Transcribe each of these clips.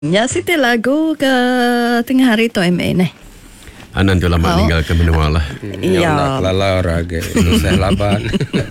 Ya, Siti lagu ke tengah hari tu MA ni. Anan tu lama meninggal ke menua lah. Iya. Yang nak kelala raga Saya laban.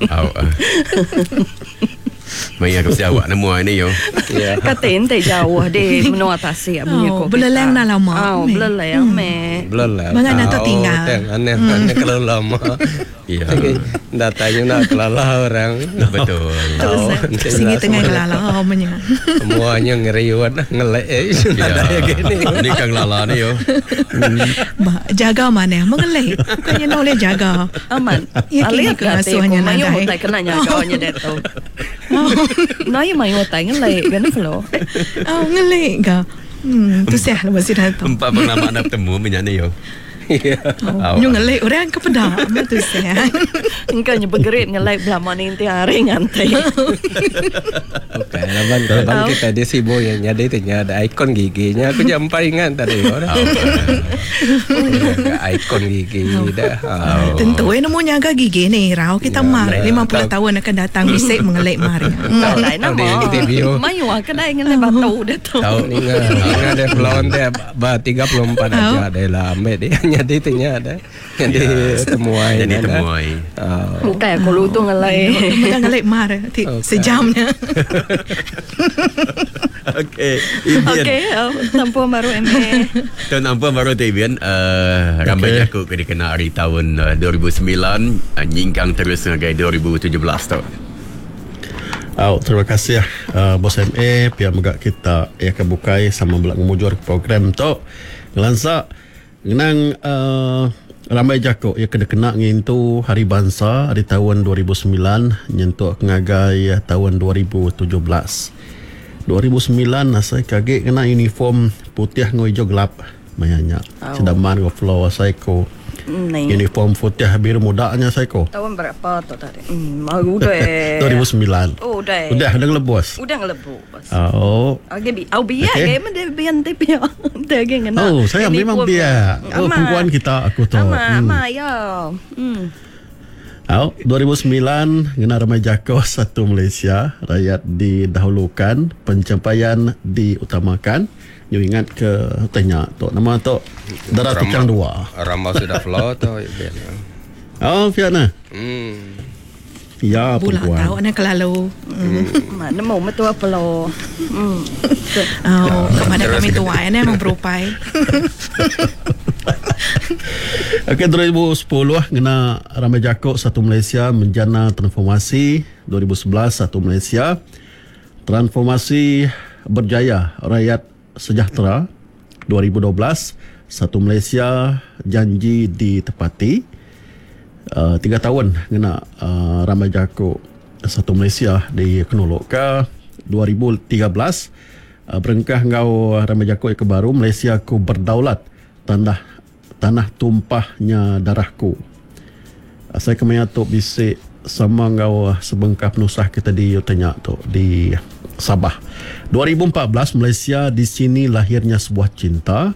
Maya aku siawak nama ini yo. Kata ente jauh di menua tasik punya kopi. Beleleng dah lama. Beleleng me. Belum lah. Mana nak tertinggal. Aneh kalau lama. Ya. Datanya nak kelala orang. Betul. Singi tengah kelala namanya. Semuanya ngeriuan ngelek. Ada yang gini. Ini Kang Lala ni yo. Jaga mana? Mengelak. Bukannya nak boleh jaga. Aman. Ya, kini kengasuhannya mayu nadai. hotai kena nyaganya deto. Noi mayu hotai ngelai kan flow. Oh, ngelak ke? Tu siah lah masih datang. Empat pengalaman nak bertemu menyana yo. Yung ngelak orang kepedak. Tu siah. Engkau bergerit ngelai belama ni inti hari ngantai. Okay, laban kita dia si boy yang nyada itu ada ikon giginya. Aku jampai ingat tadi. Ikon gigi dah. Tentu nama nyaga gigi ni. Rau kita mari 50 tahun akan datang bisik mengelak mari. Lain nama. Mayu kedai ngelai batu deto. Tahu ingat ada pelon dia 34 aja ada lah ambil dia nyada itu nyada. Jadi temuai. Jadi temuai. Bukan aku lutu ngelai. Kita ngelak mari. Sejamnya. Okey. Okey, tanpa baru MA. Tahun ampun baru tu Ibian ramai aku kena kena hari tahun 2009 nyingkang terus ngagai 2017 tu. Terima kasih Bos MA pihak megak kita akan bukai sama belak memujur program tu. Ngelansa ngenang ramai jako ia kena ngintu hari bangsa di tahun 2009 nyentuk ngagai tahun 2017. 2009 saya kaget kena uniform putih dengan hijau gelap mayanya. Sedaman ke flow saya ko. Uniform putih biru mudanya saya ko. Tahun berapa tu tadi? Udah. 2009. Oh, udah. Udah ngelebos. Udah ngelebu bos. Oh. Agak biar game dia biar biar. Dia ngena. Oh, saya memang biar. Oh, perempuan kita aku tahu. Ama ya. 2009 ngena ramai jako satu Malaysia rakyat didahulukan pencapaian diutamakan. You ingat ke tanya tu nama tu Darah Tukang 2 Rambau sudah flow tu. Oh Fiana. Ya Pula perempuan. tahu anak kelalu. Mana mau metu apa lo? Kemana kami tua ini memang berupai. Okey, 2010 ngena ramai jako satu Malaysia menjana transformasi. 2011 satu Malaysia transformasi berjaya rakyat sejahtera. 2012 satu Malaysia janji ditepati. 3 tahun ngena ramai jako satu Malaysia di Kenoloka. 2013 berengkah ngau ramai jako ke baru Malaysia ku berdaulat tanah tumpahnya darahku. Saya kemana tu bisik sama ngau sebengkap nusah kita di tanya tu di Sabah. 2014 Malaysia di sini lahirnya sebuah cinta.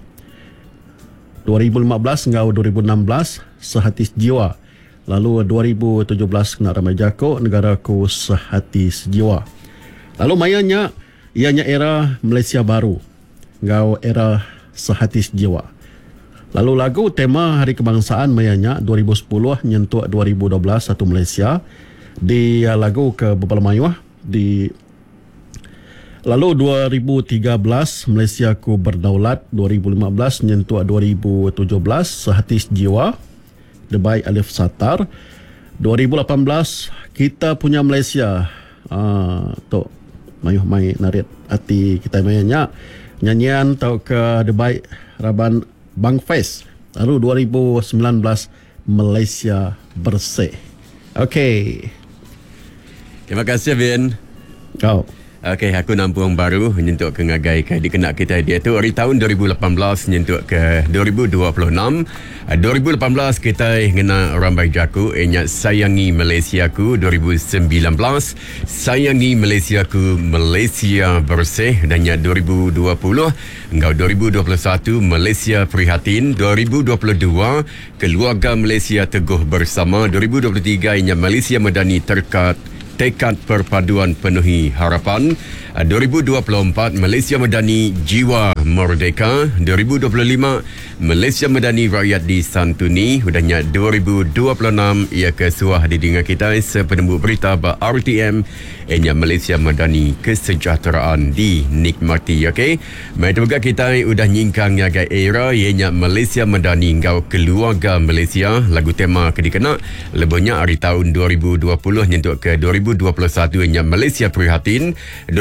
2015 ngau 2016 sehati sejiwa. Lalu 2017 kena ramai jako negaraku sehati sejiwa. Lalu mayanya ianya era Malaysia baru. Ngau era sehati sejiwa. Lalu lagu tema Hari Kebangsaan mayanya 2010 nyentuh 2012 satu Malaysia di lagu ke Bebal Mayuah di lalu 2013 Malaysia ku berdaulat. 2015 nyentuh 2017 sehati sejiwa Debai Alif Satar. 2018 kita punya Malaysia tu mayuh mai narit hati kita mayanya nyanyian tau ke Debai Raban Bang Fest. Lalu 2019 Malaysia bersih. Okey. Terima kasih Bin. Kau. Okey, aku nampuang baru menyentuh ke ngagai ke dikenak kita dia tu hari tahun 2018 menyentuh ke 2026. 2018 kita ngena rambai jaku ingat sayangi Malaysiaku. 2019 sayangi Malaysiaku, Malaysia bersih. Dan ingat 2020 engkau 2021 Malaysia prihatin. 2022 keluarga Malaysia teguh bersama. 2023 ingat Malaysia Madani terkat Tekad Perpaduan Penuhi Harapan. 2024 Malaysia Madani Jiwa Merdeka. 2025 Malaysia Madani Rakyat Disantuni. Udahnya 2026 ia kesuah di dengar kita sepenemu berita ba RTM ianya Malaysia Madani kesejahteraan dinikmati. Okey, mai juga kita udah nyingkang nyaga era ianya Malaysia Madani ngau keluarga Malaysia. Lagu tema kedikena lebihnya hari tahun 2020 nyentuk ke 2021 ianya Malaysia Prihatin.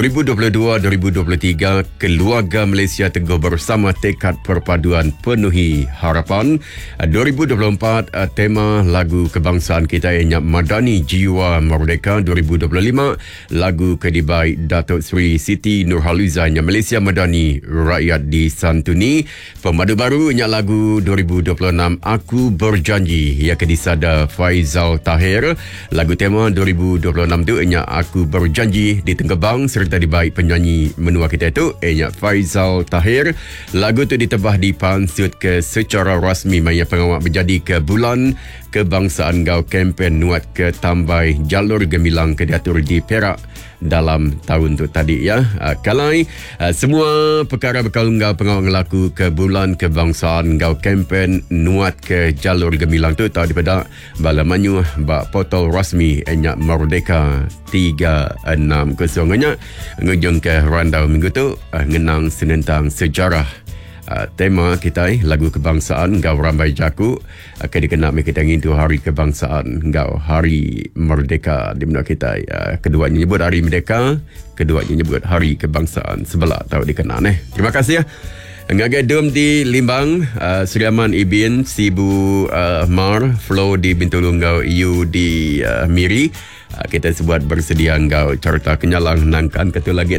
2022-2023 keluarga Malaysia teguh bersama tekad perpaduan penuhi harapan. 2024 tema lagu kebangsaan kita ianya Madani Jiwa Merdeka. 2025 lagu kedibai Datuk Seri Siti Nurhaliza ianya Malaysia Madani Rakyat Disantuni. Pemadu baru ianya lagu 2026 Aku Berjanji ia kedisada Faizal Tahir. Lagu tema 2026 tu ianya Aku Berjanji ditenggebang serta dibaik penyanyi menua kita itu ianya Faizal Tahir. Lagu tu ditebah dipansut ke secara rasmi maya pengawak menjadi ke bulan kebangsaan gau kempen nuat ke tambai jalur gemilang ke diatur di Perak dalam tahun tu tadi ya. Kalai semua perkara berkalung gau pengawak ngelaku ke bulan kebangsaan gau kempen nuat ke jalur gemilang tu tahu daripada bala manyu ba portal rasmi ianya Merdeka 360 nya ngejung ke randau minggu tu ngenang senentang sejarah. Tema kita lagu kebangsaan ngau rambai jaku dikenal kita ingin tu hari kebangsaan ngau hari merdeka di mana kita keduanya nyebut hari merdeka, keduanya nyebut hari kebangsaan sebelah tahu dikenal Terima kasih ya. Ngagai dom di Limbang, Sri Aman Ibin, Sibu Mar, Flo di Bintulu ngau Iu di Miri. Kita sebuat bersedia ngau carta kenyalang nangkan ketu lagi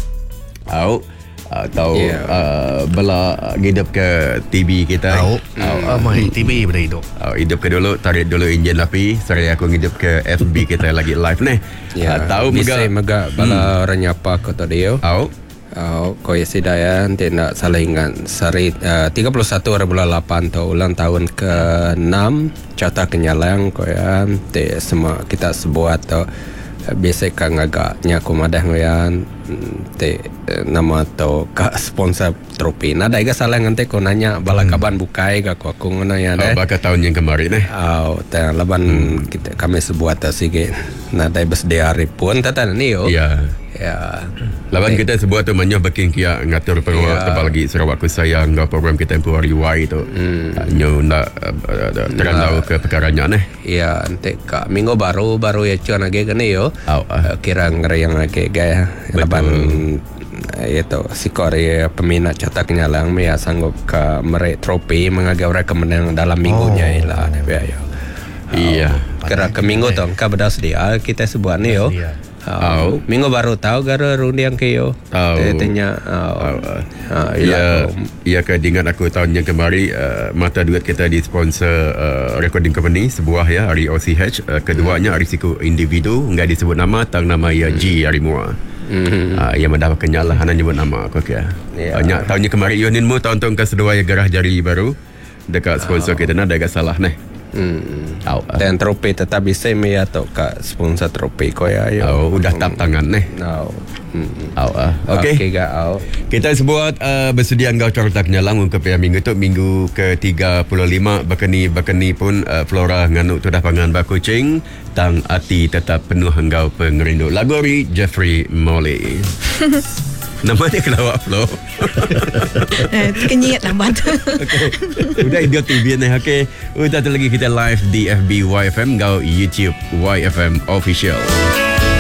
Au atau bela hidup ke TV kita main TV pada hidup hidup ke dulu tarik dulu enjin api saya aku hidup ke FB kita lagi live tahu mega bala ranyapa ko tadi yo ko yesidaya tidak salah ingat sari 31 bulan 8 atau ulang tahun ke-6 carta kenyalang ko ya semua kita sebuat atau biasa kan agaknya aku madah ngoyan nama atau ka sponsor tropi nada iga salah ngante ko nanya balakaban bukai ga aku ngono ya baka tahun yang kemarin laban kita kami sebuat sige nada bes diari pun tata ni yo ya laban kita sebuah tu manyo baking kia ngatur pengawal tebal lagi Sarawak ku sayang ngau program kita tempoh hari Y tu nyo nak terang ke perkaranya ya ante ka minggu baru ya cuan age kene yo kira ngerayang age gaya laban itu sikor ya peminat cetak nyalang ya sanggup ke merek tropi mengagai rekomendasi dalam minggunya lah iya kira ke minggu tu ka bedas dia kita sebuat ni yo minggu baru tahu gara rundiang ke yo tanya ya ke dengan aku tahun yang kemarin mata duit kita di sponsor recording company sebuah ya hari OCH keduanya risiko individu enggak disebut nama tang nama ya G Harimua yang mendapat kenyalahan nyebut nama aku banyak tahunnya kemarin Yoninmu tahun-tahun ke sedua ya garah jari baru dekat sponsor kita ada agak salah dan tropi tetap bisa atau ka sponsor tropi ko ya udah tap tangan okey kita sebuat bersedia engkau carta kenyalang untuk minggu tu minggu ke-35 bakani pun Flora nganuk tu dah pangan bakucing tang ati tetap penuh engkau pengerindu lagu Jeffrey Molly. Nama dia kelawak Flo. Kenyit lambat. Okay. Udah idiot TV ni. Okay. Udah tu lagi kita live di FB YFM, gau YouTube YFM Official.